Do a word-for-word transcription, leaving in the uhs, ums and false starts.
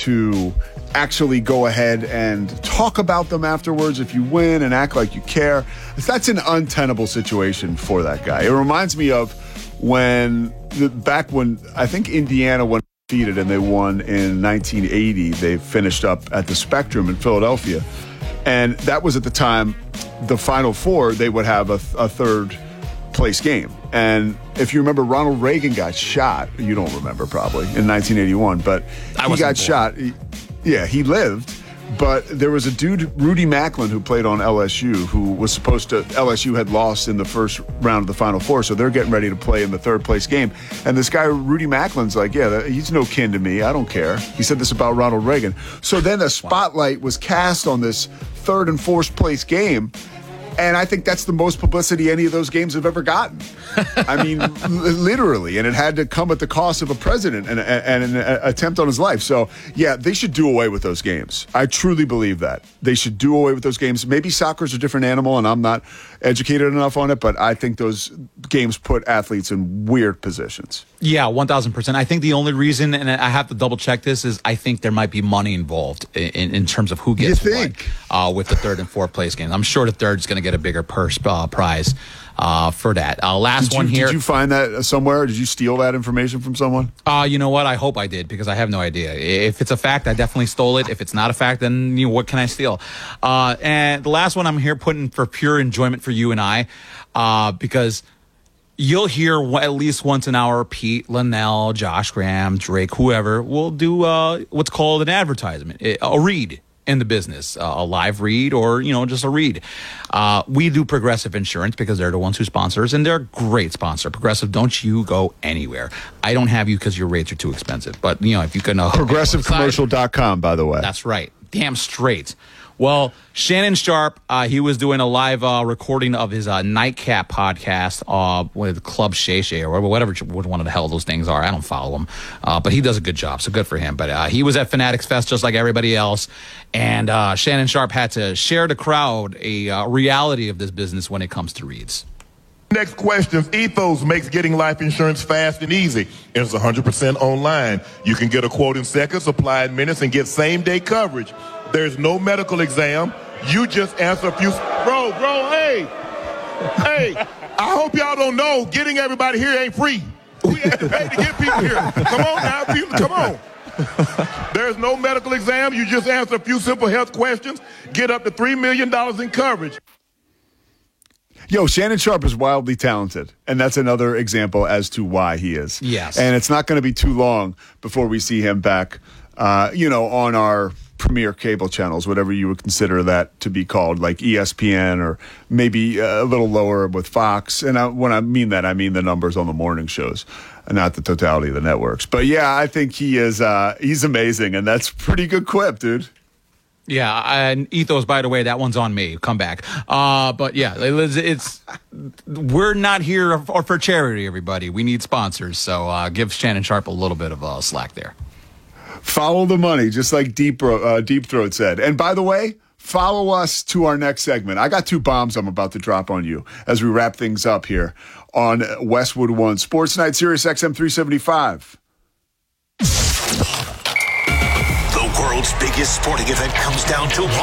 to actually go ahead and talk about them afterwards if you win and act like you care. That's an untenable situation for that guy. It reminds me of when, the, back when I think Indiana went undefeated and they won in nineteen eighty, they finished up at the Spectrum in Philadelphia. And that was at the time, the Final Four, they would have a, a third place game. And if you remember, Ronald Reagan got shot. You don't remember probably, in nineteen eighty-one, but I he got born. shot. He, yeah, he lived. But there was a dude, Rudy Macklin, who played on L S U, who was supposed to, L S U had lost in the first round of the Final Four, so they're getting ready to play in the third place game. And this guy, Rudy Macklin's like, yeah, that, he's no kin to me. I don't care. He said this about Ronald Reagan. So then the spotlight was cast on this third and fourth place game. And I think that's the most publicity any of those games have ever gotten. I mean, l- literally. And it had to come at the cost of a president and, and, and an attempt on his life. So, yeah, they should do away with those games. I truly believe that. They should do away with those games. Maybe soccer's a different animal, and I'm not educated enough on it, but I think those games put athletes in weird positions. Yeah, one thousand percent. I think the only reason, and I have to double check this, is I think there might be money involved in, in terms of who gets You think? what uh, with the third and fourth place games. I'm sure the third is going to get a bigger purse uh, prize uh, for that. Uh, last Did one you, here. Did you find that somewhere? Did you steal that information from someone? Uh, you know what? I hope I did, because I have no idea. If it's a fact, I definitely stole it. If it's not a fact, then you know, what can I steal? Uh, and the last one I'm here putting for pure enjoyment for you and I, uh, because you'll hear at least once an hour Pete, Linnell, Josh Graham, Drake, whoever will do uh, what's called an advertisement, a read in the business, uh, a live read or, you know, just a read. Uh, we do Progressive Insurance because they're the ones who sponsor us, and they're a great sponsor. Progressive, don't you go anywhere. I don't have you because your rates are too expensive. But, you know, if you can... Uh, Progressive Commercial dot com, by the way. That's right. Damn straight. Well, Shannon Sharpe, uh, he was doing a live uh, recording of his uh, Nightcap podcast uh, with Club Shay Shay or whatever one of the hell those things are. I don't follow him, uh, but he does a good job, so good for him. But uh, he was at Fanatics Fest just like everybody else, and uh, Shannon Sharpe had to share the crowd a uh, reality of this business when it comes to reads. Next question. Ethos makes getting life insurance fast and easy. It's one hundred percent online. You can get a quote in seconds, apply in minutes, and get same-day coverage. There's no medical exam. You just answer a few... Bro, bro, hey. Hey, I hope y'all don't know getting everybody here ain't free. We have to pay to get people here. Come on now, people, come on. There's no medical exam. You just answer a few simple health questions, get up to three million dollars in coverage. Yo, Shannon Sharpe is wildly talented, and that's another example as to why he is. Yes. And it's not going to be too long before we see him back, uh, you know, on our premier cable channels, whatever you would consider that to be called, like E S P N or maybe a little lower with Fox. And I, when I mean that, I mean the numbers on the morning shows, not the totality of the networks. But, yeah, I think he is uh, he's amazing, and that's pretty good quip, dude. Yeah, and Ethos, by the way, that one's on me. Come back. Uh, but yeah, it's, it's we're not here for, for charity, everybody. We need sponsors, so uh, give Shannon Sharpe a little bit of uh, slack there. Follow the money, just like Deep uh, Deep Throat said. And by the way, follow us to our next segment. I got two bombs I'm about to drop on you as we wrap things up here on Westwood One Sports Night, Sirius X M three seventy-five. The world's biggest sporting event comes down to one